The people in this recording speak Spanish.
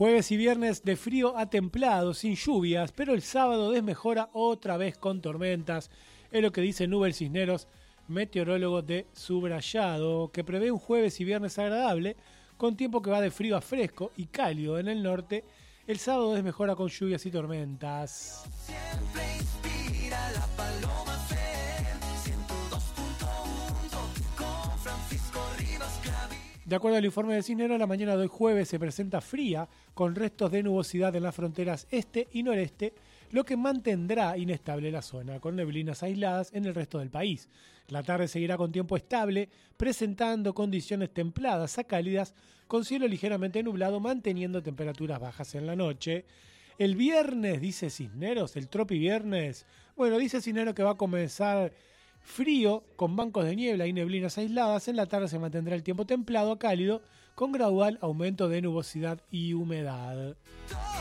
Jueves y viernes de frío a templado, sin lluvias, pero el sábado desmejora otra vez con tormentas. Es lo que dice Nubel Cisneros, meteorólogo de Subrayado, que prevé un jueves y viernes agradable, con tiempo que va de frío a fresco y cálido en el norte. El sábado desmejora con lluvias y tormentas. Siempre inspira la Paloma FM 102.1 con Francisco Rivas Claví. De acuerdo al informe de Cisneros, la mañana de hoy jueves se presenta fría, con restos de nubosidad en las fronteras este y noreste, lo que mantendrá inestable la zona, con neblinas aisladas en el resto del país. La tarde seguirá con tiempo estable, presentando condiciones templadas a cálidas, con cielo ligeramente nublado, manteniendo temperaturas bajas en la noche. El viernes, dice Cisneros, el tropi viernes, bueno, dice Cisneros que va a comenzar frío, con bancos de niebla y neblinas aisladas. En la tarde se mantendrá el tiempo templado a cálido, con gradual aumento de nubosidad y humedad.